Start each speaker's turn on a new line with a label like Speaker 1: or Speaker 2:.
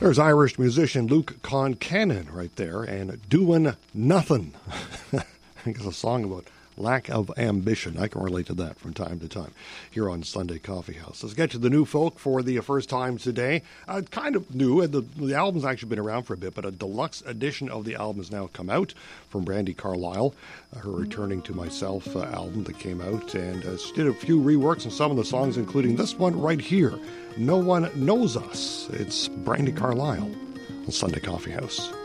Speaker 1: There's Irish musician Luke Concannon right there, and Doin' Nothin'. I think it's a song about lack of ambition. I can relate to that from time to time here on Sunday Coffee House. Let's get to the new folk for the first time today. Kind of new. The album's actually been around for a bit, but a deluxe edition of the album has now come out from Brandi Carlile, her Returning to Myself album that came out. And she did a few reworks on some of the songs, including this one right here, No One Knows Us. It's Brandi Carlile on Sunday Coffee House.